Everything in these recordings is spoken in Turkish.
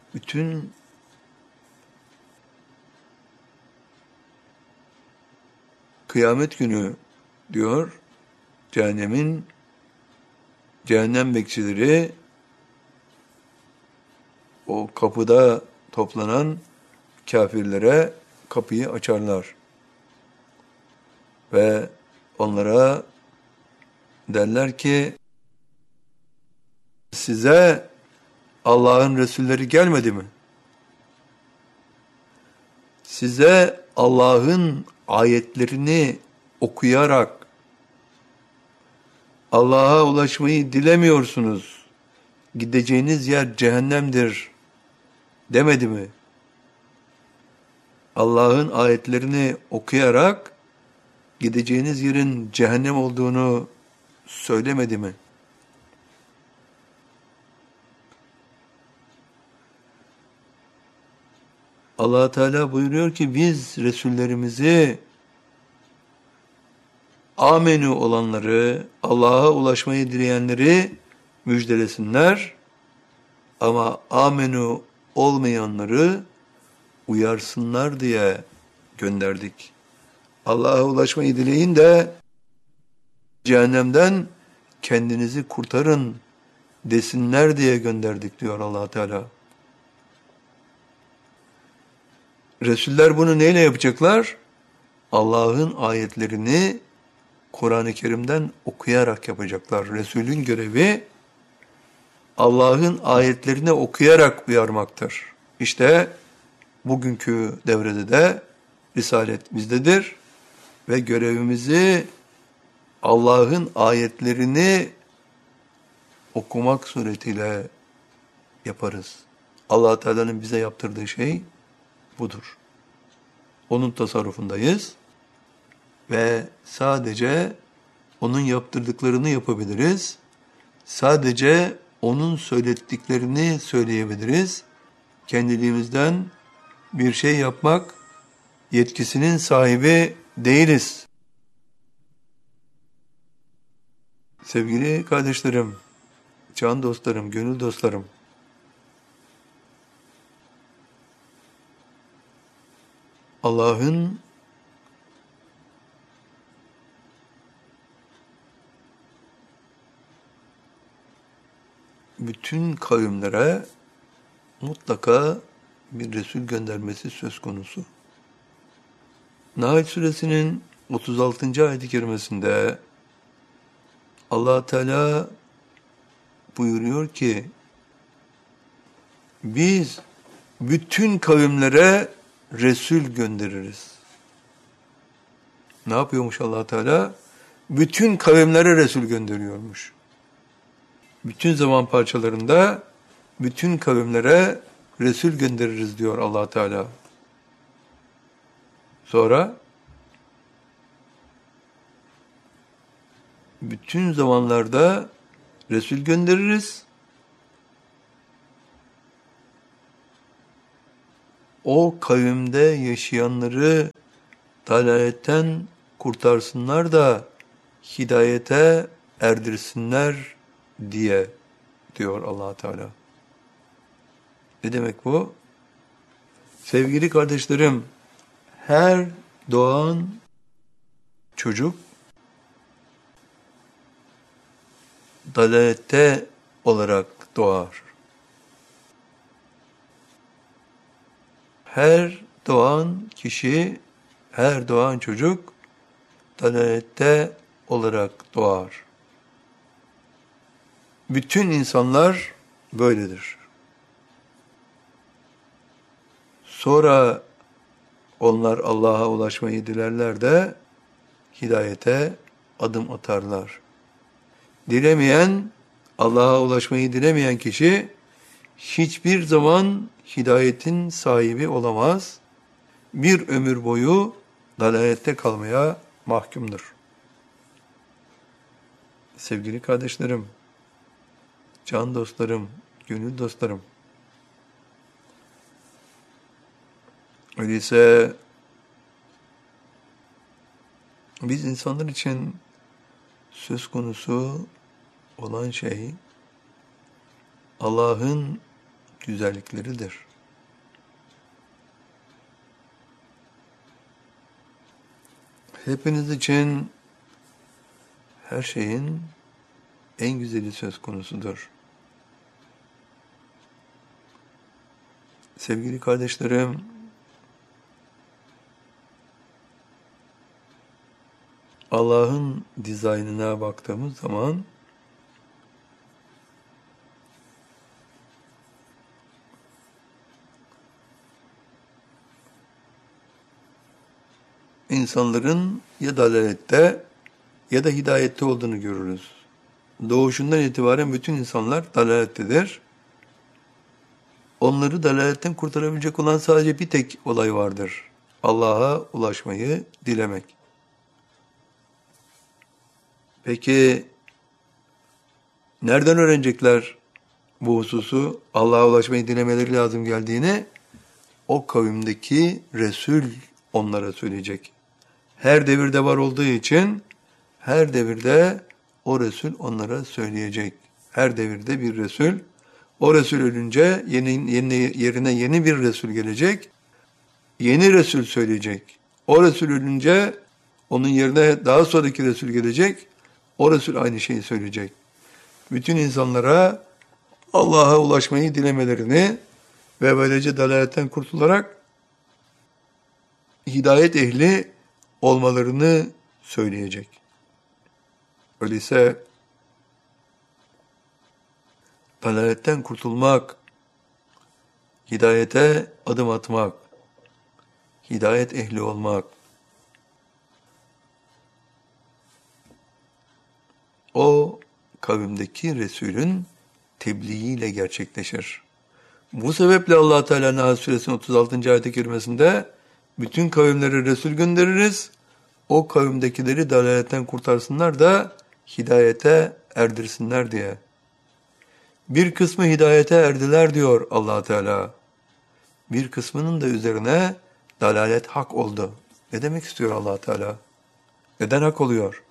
bütün kıyamet günü diyor, cehennem bekçileri o kapıda toplanan kafirlere kapıyı açarlar. Ve onlara derler ki, size Allah'ın Resulleri gelmedi mi? Size Allah'ın ayetlerini okuyarak Allah'a ulaşmayı dilemiyorsunuz. Gideceğiniz yer cehennemdir demedi mi? Allah'ın ayetlerini okuyarak gideceğiniz yerin cehennem olduğunu söylemedi mi? Allah Teala buyuruyor ki biz Resullerimizi amenü olanları, Allah'a ulaşmayı dileyenleri müjdelesinler ama amenü olmayanları uyarsınlar diye gönderdik. Allah'a ulaşmayı dileyin de cehennemden kendinizi kurtarın desinler diye gönderdik diyor Allah Teala. Resuller bunu neyle yapacaklar? Allah'ın ayetlerini Kur'an-ı Kerim'den okuyarak yapacaklar. Resulün görevi Allah'ın ayetlerini okuyarak uyarmaktır. İşte bugünkü devrede de Risalet bizdedir ve görevimizi Allah'ın ayetlerini okumak suretiyle yaparız. Allah Teala'nın bize yaptırdığı şey budur. Onun tasarrufundayız ve sadece onun yaptırdıklarını yapabiliriz. Sadece onun söylettiklerini söyleyebiliriz. Kendiliğimizden bir şey yapmak yetkisinin sahibi değiliz. Sevgili kardeşlerim, can dostlarım, gönül dostlarım, Allah'ın bütün kavimlere mutlaka bir Resul göndermesi söz konusu. Nahl suresinin 36. ayet-i kerimesinde Allah Teala buyuruyor ki biz bütün kavimlere Resul göndeririz. Ne yapıyormuş Allah Teala? Bütün kavimlere Resul gönderiyormuş. Bütün zaman parçalarında bütün kavimlere Resul göndeririz diyor Allah Teala. Sonra bütün zamanlarda Resul göndeririz. O kavimde yaşayanları dalaletten kurtarsınlar da hidayete erdirsinler diye diyor Allah Teala. Ne demek bu? Sevgili kardeşlerim, her doğan çocuk dalalette olarak doğar. Her doğan kişi, her doğan çocuk dalalette olarak doğar. Bütün insanlar böyledir. Sonra onlar Allah'a ulaşmayı dilerler de hidayete adım atarlar. Allah'a ulaşmayı dilemeyen kişi hiçbir zaman hidayetin sahibi olamaz. Bir ömür boyu dalalette kalmaya mahkumdur. Sevgili kardeşlerim, can dostlarım, gönül dostlarım, öyleyse biz insanlar için söz konusu olan şey Allah'ın güzellikleridir. Hepiniz için her şeyin en güzeli söz konusudur. Sevgili kardeşlerim, Allah'ın dizaynına baktığımız zaman insanların ya dalalette ya da hidayette olduğunu görürüz. Doğuşundan itibaren bütün insanlar dalalettedir. Onları dalaletten kurtarabilecek olan sadece bir tek olay vardır. Allah'a ulaşmayı dilemek. Peki nereden öğrenecekler bu hususu? Allah'a ulaşmayı dilemeleri lazım geldiğini o kavimdeki Resul onlara söyleyecek. Her devirde var olduğu için her devirde o Resul onlara söyleyecek. Her devirde bir Resul. O Resul ölünce yerine yeni bir Resul gelecek. Yeni Resul söyleyecek. O Resul ölünce onun yerine daha sonraki Resul gelecek. O Resul aynı şeyi söyleyecek. Bütün insanlara Allah'a ulaşmayı dilemelerini ve böylece dalaletten kurtularak hidayet ehli olmalarını söyleyecek. Öyleyse dalaletten kurtulmak, hidayete adım atmak, hidayet ehli olmak, o kavimdeki Resulün tebliğiyle gerçekleşir. Bu sebeple Allah Teala Nahl Suresinin 36. ayet-i kerimesinde bütün kavimlere Resul göndeririz, o kavimdekileri dalaletten kurtarsınlar da hidayete erdirsinler diye. Bir kısmı hidayete erdiler diyor Allah Teala. Bir kısmının da üzerine dalalet hak oldu. Ne demek istiyor Allah Teala? Neden hak oluyor?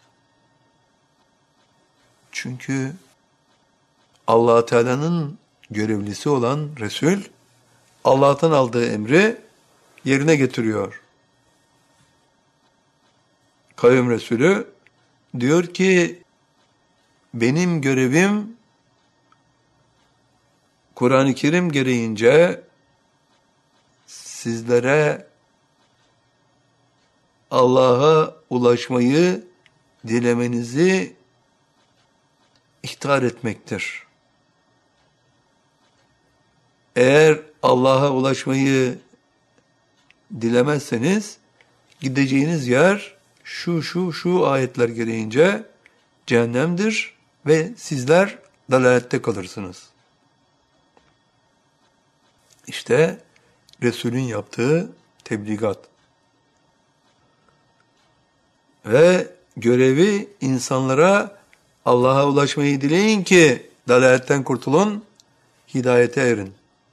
Çünkü Allah Teala'nın görevlisi olan Resul, Allah'tan aldığı emri yerine getiriyor. Kavim Resulü diyor ki, benim görevim Kur'an-ı Kerim gereğince sizlere Allah'a ulaşmayı dilemenizi ihtar etmektir. Eğer Allah'a ulaşmayı dilemezseniz gideceğiniz yer şu ayetler gereğince cehennemdir ve sizler dalalette kalırsınız. İşte Resul'ün yaptığı tebligat. Ve görevi insanlara Allah'a ulaşmayı dileyin ki dalaletten kurtulun, hidayete erin.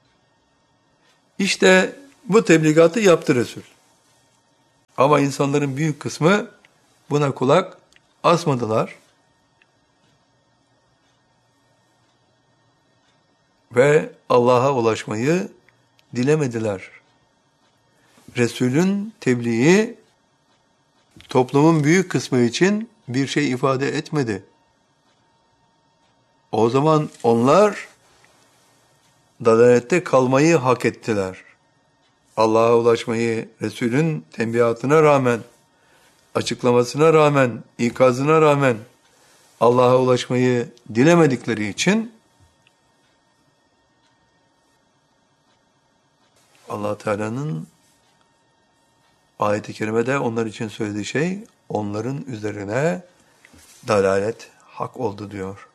İşte bu tebligatı yaptı Resul. Ama insanların büyük kısmı buna kulak asmadılar. Ve Allah'a ulaşmayı dilemediler. Resulün tebliği toplumun büyük kısmı için bir şey ifade etmedi. O zaman onlar dalalette kalmayı hak ettiler. Allah'a ulaşmayı Resulün tembihatına rağmen, açıklamasına rağmen, ikazına rağmen Allah'a ulaşmayı dilemedikleri için Allah Teala'nın ayet-i kerimede onlar için söylediği şey onların üzerine dalalet hak oldu diyor.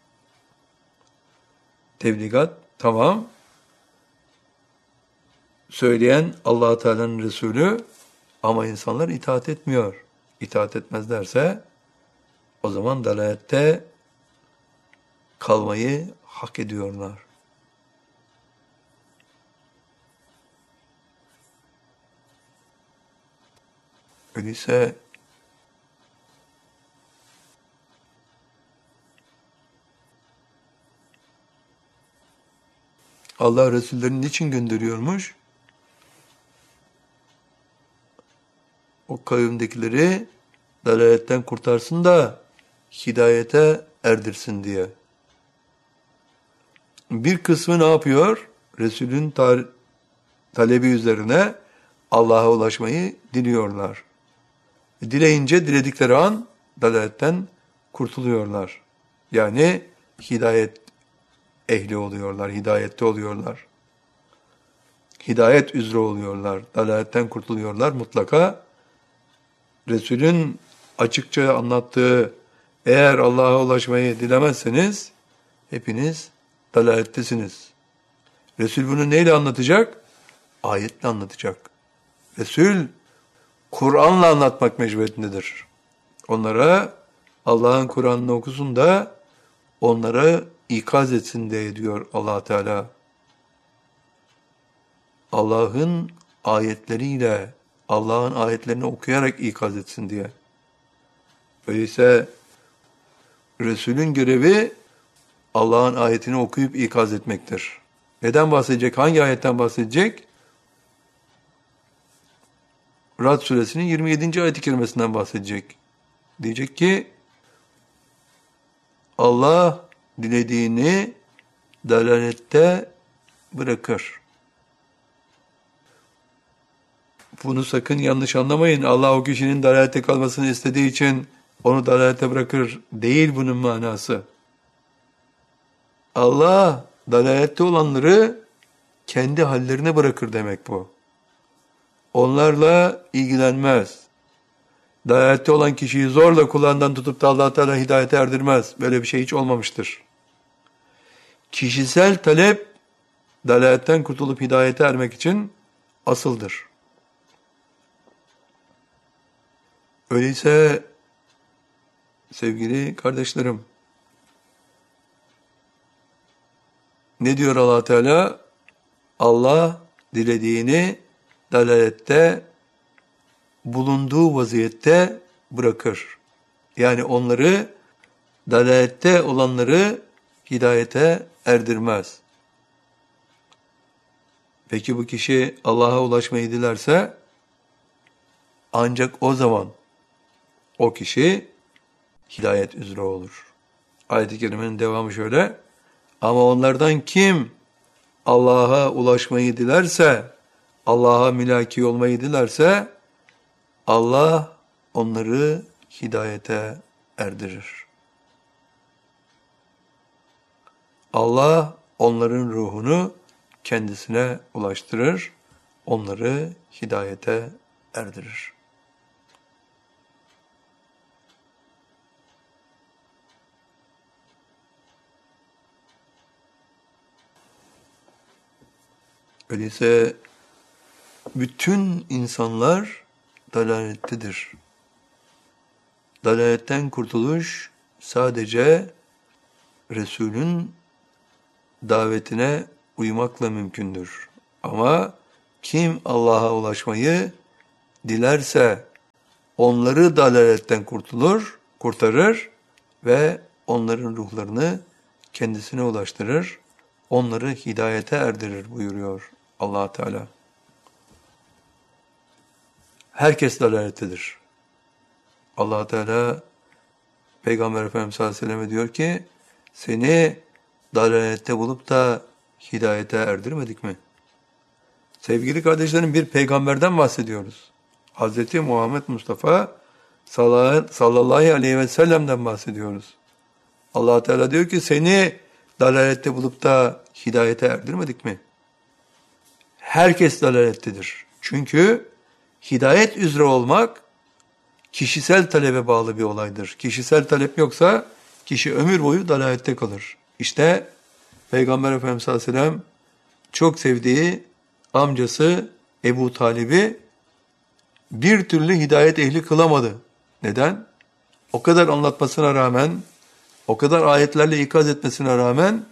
Tebligat tamam. Söyleyen Allah Teala'nın Resulü ama insanlar itaat etmiyor. İtaat etmezlerse o zaman dalalette kalmayı hak ediyorlar. Öyleyse Allah Resullerini niçin gönderiyormuş? O kavimdekileri dalaletten kurtarsın da hidayete erdirsin diye. Bir kısmı ne yapıyor? Resulün talebi üzerine Allah'a ulaşmayı diliyorlar. Dileyince diledikleri an dalaletten kurtuluyorlar. Yani hidayet ehli oluyorlar, hidayette oluyorlar. Hidayet üzere oluyorlar, dalaletten kurtuluyorlar mutlaka. Resulün açıkça anlattığı, eğer Allah'a ulaşmayı dilemezseniz hepiniz dalalettesiniz. Resul bunu neyle anlatacak? Ayetle anlatacak. Resul Kur'an'la anlatmak mecburiyetindedir. Onlara Allah'ın Kur'an'ını okusun da onlara ikaz etsin diye diyor Allah Teala. Allah'ın ayetleriyle, Allah'ın ayetlerini okuyarak ikaz etsin diye. Öyleyse Resulün görevi Allah'ın ayetini okuyup ikaz etmektir. Neden bahsedecek? Hangi ayetten bahsedecek? Ra'd suresinin 27. ayet-i kerimesinden bahsedecek. Diyecek ki Allah dilediğini dalalette bırakır. Bunu sakın yanlış anlamayın. Allah o kişinin dalalette kalmasını istediği için onu dalalette bırakır. Değil bunun manası. Allah dalalette olanları kendi hallerine bırakır demek bu. Onlarla ilgilenmez. Dalalette olan kişiyi zorla kulağından tutup da Allah Teala hidayete erdirmez. Böyle bir şey hiç olmamıştır. Kişisel talep dalaletten kurtulup hidayete ermek için asıldır. Öyleyse sevgili kardeşlerim, ne diyor Allah Teala? Allah dilediğini dalalette bulunduğu vaziyette bırakır. Yani onları, dalalette olanları hidayete erdirmez. Peki bu kişi Allah'a ulaşmayı dilerse ancak o zaman o kişi hidayet üzere olur. Ayet-i kerimenin devamı şöyle: ama onlardan kim Allah'a ulaşmayı dilerse, Allah'a mülaki olmayı dilerse Allah onları hidayete erdirir. Allah onların ruhunu kendisine ulaştırır, onları hidayete erdirir. Öyleyse bütün insanlar dalalettedir. Dalaletten kurtuluş sadece Resulün davetine uymakla mümkündür. Ama kim Allah'a ulaşmayı dilerse onları dalaletten kurtarır ve onların ruhlarını kendisine ulaştırır, onları hidayete erdirir buyuruyor Allah Teala. Herkes dalalettedir. Allah Teala Peygamber Efendimiz sallallahu aleyhi ve selleme diyor ki, seni dalalette bulup da hidayete erdirmedik mi? Sevgili kardeşlerim, bir peygamberden bahsediyoruz. Hazreti Muhammed Mustafa sallallahu aleyhi ve sellem'den bahsediyoruz. Allah Teala diyor ki, seni dalalette bulup da hidayete erdirmedik mi? Herkes dalalettedir. Çünkü hidayet üzere olmak kişisel talebe bağlı bir olaydır. Kişisel talep yoksa kişi ömür boyu dalalette kalır. İşte Peygamber Efendimiz sallallahu aleyhi ve sellem çok sevdiği amcası Ebu Talib'i bir türlü hidayet ehli kılamadı. Neden? O kadar anlatmasına rağmen, o kadar ayetlerle ikaz etmesine rağmen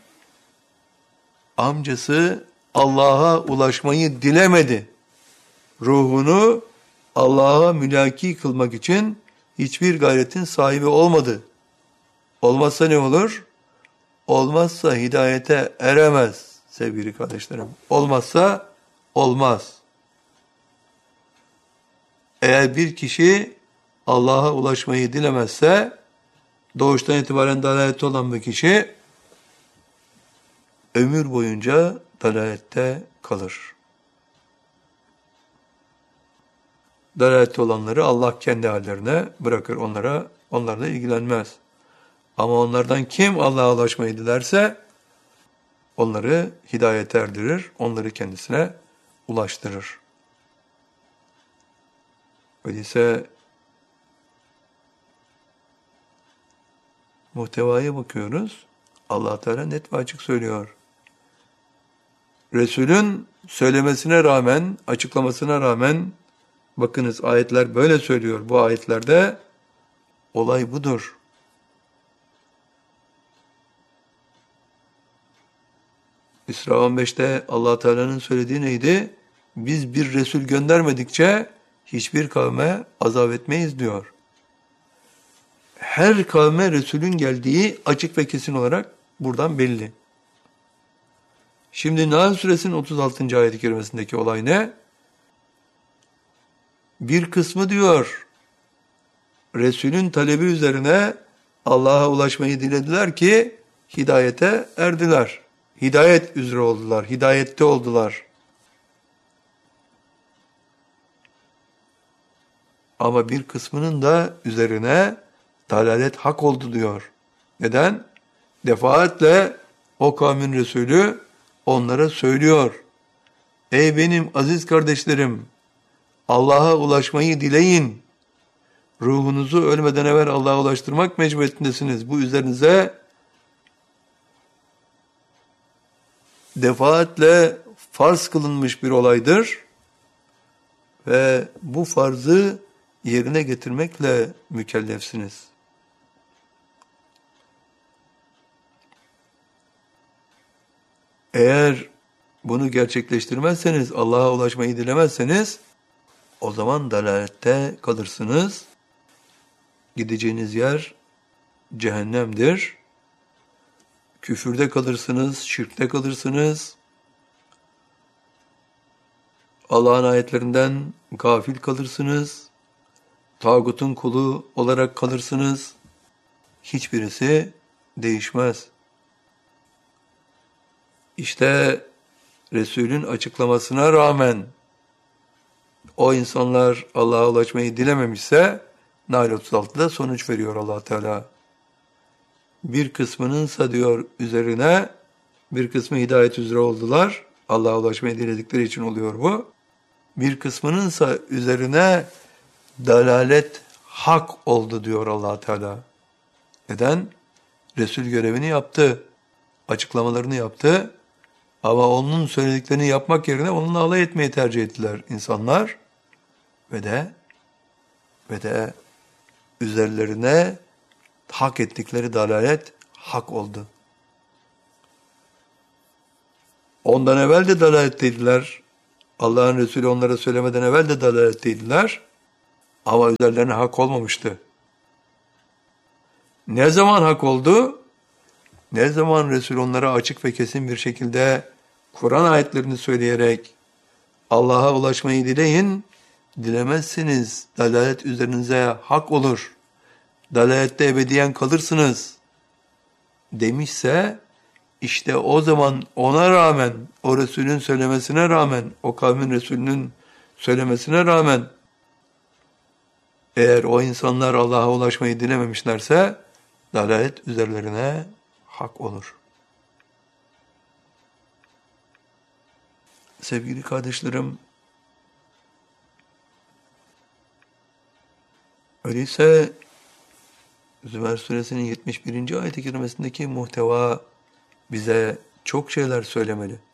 amcası Allah'a ulaşmayı dilemedi. Ruhunu Allah'a mülaki kılmak için hiçbir gayretin sahibi olmadı. Olmazsa ne olur? Olmazsa hidayete eremez. sevgili kardeşlerim. Olmazsa olmaz. Eğer bir kişi Allah'a ulaşmayı dilemezse, doğuştan itibaren dalalette olan bir kişi ömür boyunca dalalette kalır. Dalalette olanları Allah kendi hallerine bırakır, onlarla ilgilenmez. Ama onlardan kim Allah'a ulaşmayı dilerse onları hidayete erdirir, onları kendisine ulaştırır. Öyleyse muhtevaya bakıyoruz. Allah Teala net ve açık söylüyor. Resulün söylemesine rağmen, açıklamasına rağmen, bakınız ayetler böyle söylüyor. Bu ayetlerde olay budur. İsra 15'te Allah Teala'nın söylediği neydi? Biz bir Resul göndermedikçe hiçbir kavme azap etmeyiz diyor. Her kavme Resulün geldiği açık ve kesin olarak buradan belli. Şimdi Nahl suresinin 36. ayet-i kerimesindeki olay ne? Bir kısmı diyor, Resulün talebi üzerine Allah'a ulaşmayı dilediler ki hidayete erdiler. Hidayet üzere oldular, hidayette oldular. Ama bir kısmının da üzerine dalalet hak oldu diyor. Neden? Defaatle o kavmin Resulü onlara söylüyor. Ey benim aziz kardeşlerim, Allah'a ulaşmayı dileyin. Ruhunuzu ölmeden evvel Allah'a ulaştırmak mecburiyetindesiniz. Bu üzerinize defaatle farz kılınmış bir olaydır ve bu farzı yerine getirmekle mükellefsiniz. Eğer bunu gerçekleştirmezseniz, Allah'a ulaşmayı dilemezseniz, o zaman dalalette kalırsınız. Gideceğiniz yer cehennemdir. Küfürde kalırsınız, şirkte kalırsınız. Allah'ın ayetlerinden gafil kalırsınız. Tağutun kulu olarak kalırsınız. Hiçbirisi değişmez. İşte Resulün açıklamasına rağmen o insanlar Allah'a ulaşmayı dilememişse Nahl 36'da sonuç veriyor Allah Teala. Bir kısmınınsa diyor üzerine, bir kısmı hidayet üzere oldular. Allah'a ulaşmayı diledikleri için oluyor bu. Bir kısmınınsa üzerine dalalet hak oldu diyor Allah Teala. Neden? Resul görevini yaptı, açıklamalarını yaptı. Ama onun söylediklerini yapmak yerine onunla alay etmeyi tercih ettiler insanlar. Ve de üzerlerine hak ettikleri dalalet hak oldu. Ondan evvel de dalaletteydiler. Allah'ın Resulü onlara söylemeden evvel de dalaletteydiler. Ama üzerlerine hak olmamıştı. Ne zaman hak oldu? Ne zaman Resul onlara açık ve kesin bir şekilde Kur'an ayetlerini söyleyerek Allah'a ulaşmayı dileyin, dilemezsiniz, dalalet üzerinize hak olur, dalalette ebediyen kalırsınız demişse, işte o zaman ona rağmen, o Resulün söylemesine rağmen, o kavmin Resulünün söylemesine rağmen, eğer o insanlar Allah'a ulaşmayı dilememişlerse, dalalet üzerlerine hak olur. Sevgili kardeşlerim, öyleyse Zümer suresinin 71. ayet-i kerimesindeki muhteva bize çok şeyler söylemeli.